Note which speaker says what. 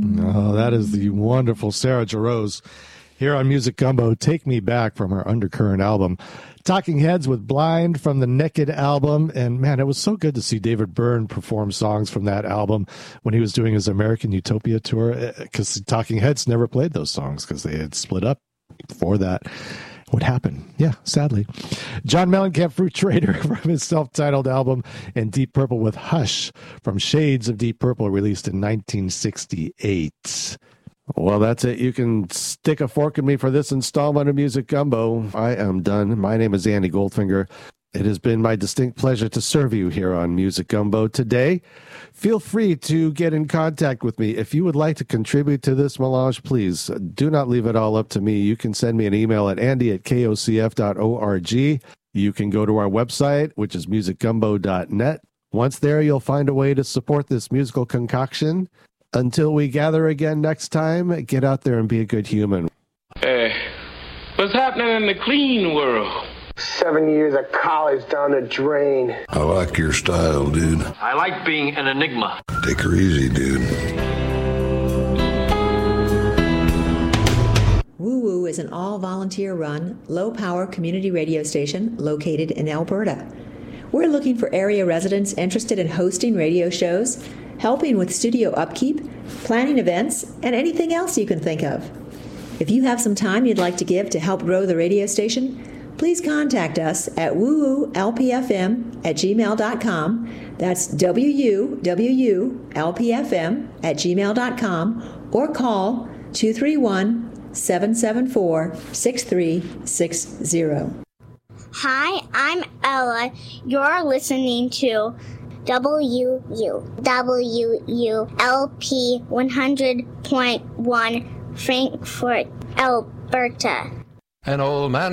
Speaker 1: Oh, that is the wonderful Sarah Jarosz here on Music Gumbo. Take Me Back from her Undercurrent album. Talking Heads with Blind from the Naked album. And man, it was so good to see David Byrne perform songs from that album when he was doing his American Utopia tour, because Talking Heads never played those songs because they had split up before that. What happened? Yeah, sadly. John Mellencamp, Fruit Trader from his self-titled album, and Deep Purple with Hush from Shades of Deep Purple, released in 1968. Well, that's it. You can stick a fork in me for this installment of Music Gumbo. I am done. My name is Andy Goldfinger. It has been my distinct pleasure to serve you here on Music Gumbo today. Feel free to get in contact with me. If you would like to contribute to this melange, please do not leave it all up to me. You can send me an email at andy@kocf.org. You can go to our website, which is musicgumbo.net. Once there, you'll find a way to support this musical concoction. Until we gather again next time, get out there and be a good human.
Speaker 2: Hey, what's happening in the clean world?
Speaker 3: 7 years of college down the drain.
Speaker 4: I like your style, dude.
Speaker 2: I like being an enigma.
Speaker 4: Take her easy, dude.
Speaker 5: Woo Woo is an all-volunteer-run, low-power community radio station located in Alberta. We're looking for area residents interested in hosting radio shows, helping with studio upkeep, planning events, and anything else you can think of. If you have some time you'd like to give to help grow the radio station, please contact us at woowlpfm@gmail.com. That's WUWULPFM@gmail.com, or call 231-774-6360.
Speaker 6: Hi, I'm Ella. You're listening to WULP 100.1 Frankfurt, Alberta.
Speaker 7: An old man